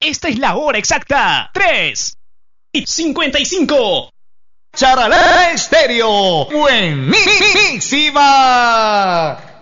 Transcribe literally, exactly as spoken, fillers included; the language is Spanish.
esta es la hora exacta. tres y cincuenta y cinco. Charalá Estéreo. Buenísima.